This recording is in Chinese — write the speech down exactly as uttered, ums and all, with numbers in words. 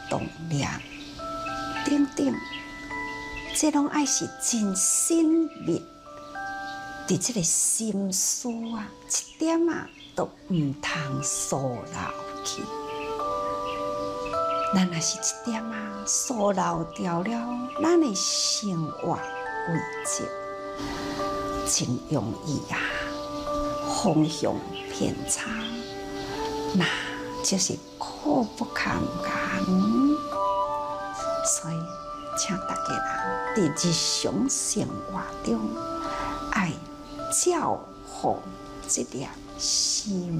动念等等，这拢爱是真深密，伫这个心思啊，一点啊都唔通疏漏去。咱若是一点啊疏漏掉了，咱的生活位置真容易啊，方向偏差，那就是苦不堪言。所以，请大家人伫日常生活中爱照护这粒心。